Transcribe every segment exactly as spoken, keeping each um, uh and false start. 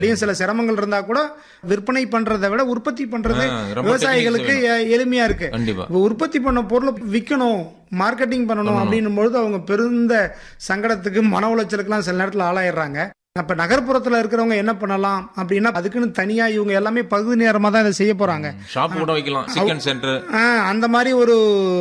சில சிரமங்கள் இருந்தா கூட விற்பனை பண்றதை விட உற்பத்தி பண்றது விவசாயிகளுக்கு எளிமையா இருக்கு. உற்பத்தி பண்ண பொருளை விற்கணும், மார்க்கெட்டிங் பண்ணணும் அப்படின்னும் பொழுது அவங்க பெருந்த சங்கடத்துக்கு மன உளைச்சலுக்கு எல்லாம் சில நேரத்தில் ஆளாயிடுறாங்க. அப்ப நகர்ப்புறத்துல இருக்கிறவங்க என்ன பண்ணலாம் அப்படின்னா, அதுக்குன்னு தனியா இவங்க எல்லாமே பகுதி நேரமா தான் இதை செய்ய போறாங்க. ஷாப் கூட வைக்கலாம், சிக்கன் சென்டர் அந்த மாதிரி ஒரு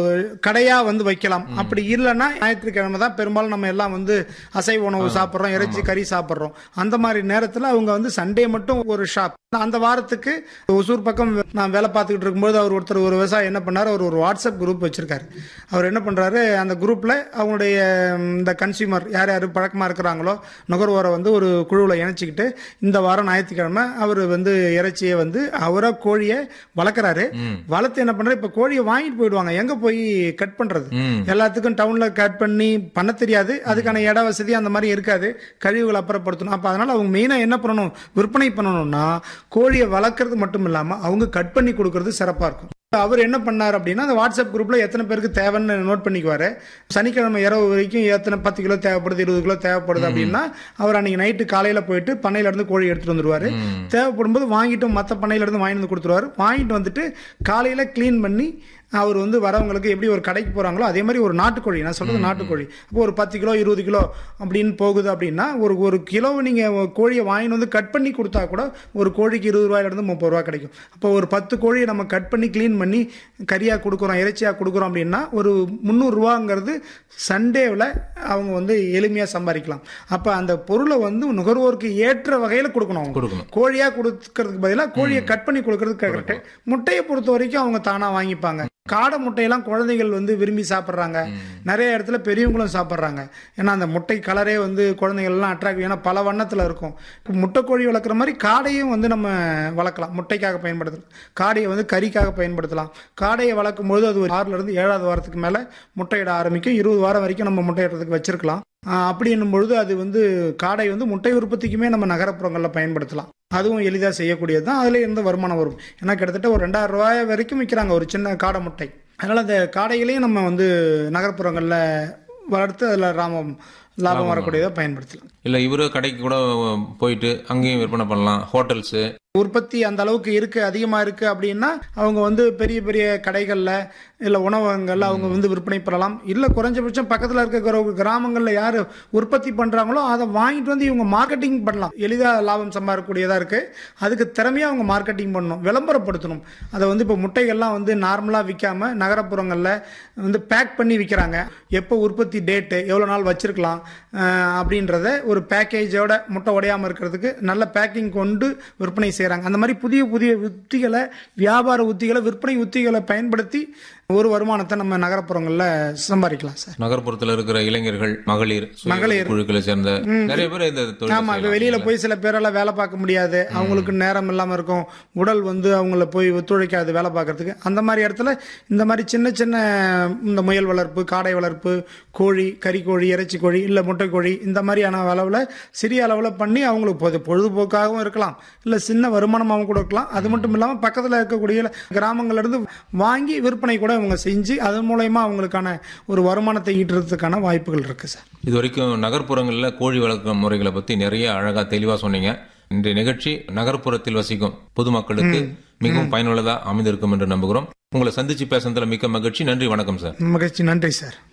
கடையா வந்து வைக்கலாம். அப்படி இல்லைன்னா ஞாயிற்றுக்கிழமை தான் பெரும்பாலும் நம்ம எல்லாம் வந்து அசைவ உணவு சாப்பிட்றோம், இறைச்சி கறி சாப்பிட்றோம். அந்த மாதிரி நேரத்தில் அவங்க வந்து சண்டே மட்டும் ஒரு ஷாப். அந்த வாரத்துக்கு ஒசூர் பக்கம் நான் வேலை பார்த்துக்கிட்டு இருக்கும்போது அவர் ஒருத்தர் ஒரு விவசாயி என்ன பண்ணாரு, அவர் ஒரு வாட்ஸ்அப் குரூப் வச்சிருக்காரு. அவர் என்ன பண்றாரு, அந்த குரூப்ல அவங்களுடைய இந்த கன்சியூமர் யார் யார் பழக்கமா இருக்கிறாங்களோ நுகர்வோரை வந்து ஒரு குழுவில் இணைச்சிக்கிட்டு இந்த வாரம் ஞாயிற்றுக்கிழமை அவர் வந்து இறைச்சியை வந்து அவரை கோழியை வளர்க்குறாரு. வளர்த்து என்ன பண்றாரு, இப்ப கோழியை வாங்கிட்டு போயிடுவாங்க. எங்க போய் கட் பண்றது? எல்லாத்துக்கும் டவுன்ல கட் பண்ணி பண்ண தெரியாது, அதுக்கான இட வசதி அந்த மாதிரி இருக்காது, கழிவுகள் அப்புறப்படுத்தணும். அப்ப அதனால அவங்க மெயினா என்ன பண்ணணும், விற்பனை பண்ணணும்னா கோழியை வளர்க்கறது மட்டும் இல்லாம அவங்க கட் பண்ணி கொடுக்கறது சிறப்பா இருக்கும். அவர் என்ன பண்ணார் அப்படின்னா, அந்த வாட்ஸ்அப் குரூப்ல எத்தனை பேருக்கு தேவைன்னு நோட் பண்ணிக்குவாரு. சனிக்கிழமை இரவு வரைக்கும் எத்தனை பத்து கிலோ தேவைப்படுது, இருபது கிலோ தேவைப்படுது அப்படின்னா அவர் அன்னைக்கு நைட்டு காலையில போயிட்டு பண்ணையில இருந்து கோழி எடுத்துட்டு வந்துருவாரு. தேவைப்படும் போது வாங்கிட்டு மற்ற பண்ணையில இருந்து வாங்கிட்டு வந்து கொடுத்துருவாரு. வாங்கிட்டு வந்துட்டு காலையில கிளீன் பண்ணி அவர் வந்து வரவங்களுக்கு எப்படி ஒரு கடைக்கு போறாங்களோ அதே மாதிரி ஒரு நாட்டுக்கோழி, நான் சொல்றது நாட்டுக்கோழி, அப்போ ஒரு பத்து கிலோ இருபது கிலோ அப்படின்னு போகுது அப்படின்னா ஒரு ஒரு கிலோ நீங்க கோழியை வாங்கிட்டு வந்து கட் பண்ணி கொடுத்தா கூட ஒரு கோழிக்கு இருபது ரூபாயில இருந்து முப்பது ரூபாய் கிடைக்கும். அப்போ ஒரு பத்து கோழியை நம்ம கட் பண்ணி கிளீன் பண்ணி கறியா கொடுக்குறோம், இறைச்சியா கொடுக்குறோம் அப்படின்னா ஒரு முந்நூறு ரூபாங்கிறது சண்டேவில் அவங்க வந்து எளிமையா சம்பாதிக்கலாம். அப்ப அந்த பொருளை வந்து நுகர்வோருக்கு ஏற்ற வகையில கொடுக்கணும். கோழியா கொடுக்கறதுக்கு பதிலாக கோழியை கட் பண்ணி கொடுக்கறதுக்கு கரெக்ட். முட்டையை பொறுத்த வரைக்கும் அவங்க தானா வாங்கிப்பாங்க. காடை முட்டையெல்லாம் குழந்தைகள் வந்து விரும்பி சாப்பிட்றாங்க, நிறைய இடத்துல பெரியவங்களும் சாப்பிட்றாங்க. ஏன்னா அந்த முட்டை கலரே வந்து குழந்தைகள் எல்லாம் அட்ராக்ட், ஏன்னா பல வண்ணத்தில் இருக்கும். முட்டை கோழி வளர்க்குற மாதிரி காடையும் வந்து நம்ம வளர்க்கலாம், முட்டைக்காக பயன்படுத்தலாம். காடையை வந்து கறிக்காக பயன்படுத்தலாம். காடையை வளர்க்கும் போது அது ஒரு ஆறுல இருந்து ஏழாவது வாரத்துக்கு மேலே முட்டையிட ஆரம்பிக்கும். இருபது வாரம் வரைக்கும் நம்ம முட்டையிடுறதுக்கு வச்சிருக்கலாம். அப்படி என்னும் பொழுது அது வந்து காடை வந்து முட்டை உற்பத்திக்குமே நம்ம நகரப்புறங்களில் பயன்படுத்தலாம். அதுவும் எளிதாக செய்யக்கூடியது தான். அதுல இருந்து வருமானம் வரும். ஏன்னா கிட்டத்தட்ட ஒரு ரெண்டாயிரம் ரூபாய் வரைக்கும் விற்கிறாங்க ஒரு சின்ன காடை முட்டை. அதனால அந்த காடைகளையும் நம்ம வந்து நகர்ப்புறங்களில் வளர்த்து அதில் ராமம் லாபம் வரக்கூடியதாக பயன்படுத்தலாம். இல்லை இவரு கடைக்கு கூட போயிட்டு அங்கேயும் விற்பனை பண்ணலாம். ஹோட்டல்ஸு உற்பத்தி அந்த அளவுக்கு இருக்கு, அதிகமா இருக்கு அப்படின்னா அவங்க வந்து பெரிய பெரிய கடைகள்ல இல்ல உணவகங்கள்ல அவங்க வந்து விற்பனை பண்ணலாம். இல்ல குறைஞ்சபட்சம் பக்கத்துல இருக்க கிராமங்கள்ல யாரு உற்பத்தி பண்றாங்களோ அதை வாங்கிட்டு வந்து இவங்க மார்க்கெட்டிங் பண்ணலாம். எளிதா லாபம் சம்பாதிக்கக்கூடியதா இருக்கு. அதுக்கு திறமையா அவங்க மார்க்கெட்டிங் பண்ணணும், விளம்பரப்படுத்தணும். அதை வந்து இப்போ முட்டைகள்லாம் வந்து நார்மலா விற்காம நகரப்புறங்கள்ல வந்து பேக் பண்ணி விற்கிறாங்க. எப்போ உற்பத்தி டேட்டு, எவ்வளவு நாள் வச்சிருக்கலாம் அப்படின்றத ஒரு பேக்கேஜோட முட்டை உடையாம இருக்கிறதுக்கு நல்ல பேக்கிங் கொண்டு விற்பனை செய்யறாங்க. அந்த மாதிரி புதிய புதிய உத்திகளை, வியாபார உத்திகளை, விற்பனை உத்திகளை பயன்படுத்தி ஒரு வருமானத்தை நம்ம நகரப்புறங்கள்ல சம்பாதிக்கலாம் சார். நகர்ப்புறத்தில் இருக்கிற இளைஞர்கள், மகளிர் மகளிர் குழுக்களை சேர்ந்த நிறைய பேர் இந்த ஆமா வெளியில போய் சில பேரால வேலை பார்க்க முடியாது, அவங்களுக்கு நேரம் இல்லாம இருக்கும், உடல் வந்து அவங்கள போய் ஒத்துழைக்காது வேலை பார்க்கறதுக்கு. அந்த மாதிரி இடத்துல இந்த மாதிரி சின்ன சின்ன இந்த முயல் வளர்ப்பு, காடை வளர்ப்பு, கோழி, கறி கோழி, இறைச்சி கோழி, இல்ல முட்டை கோழி, இந்த மாதிரியான அளவுல சிறிய அளவுல பண்ணி அவங்களுக்கு பொழுதுபோக்காகவும் இருக்கலாம், இல்ல சின்ன வருமானமாகவும் கூட இருக்கலாம். அது மட்டும் இல்லாம பக்கத்துல இருக்கக்கூடிய கிராமங்கள்ல இருந்து வாங்கி விற்பனை கூட அவங்க செஞ்சு அதன் மூலமா அவங்களுக்கான ஒரு வருமானத்தை ஈட்டுறதுக்கான வாய்ப்புகள் இருக்கு சார். இது வரைக்கும் நகர்ப்புறங்களில் கோழி வளர்க்கும் முறைகளை பத்தி நிறைய அழகா தெளிவா சொன்னீங்க. இன்றைய நிகழ்ச்சி நகர்ப்புறத்தில் வசிக்கும் பொதுமக்களுக்கு மிகவும் பயனுள்ளதா அமைந்திருக்கும் என்று நம்புகிறோம். உங்களை சந்திச்சு பேசுறதுல மிக்க மகிழ்ச்சி. நன்றி, வணக்கம் சார். மகிழ்ச்சி, நன்றி சார்.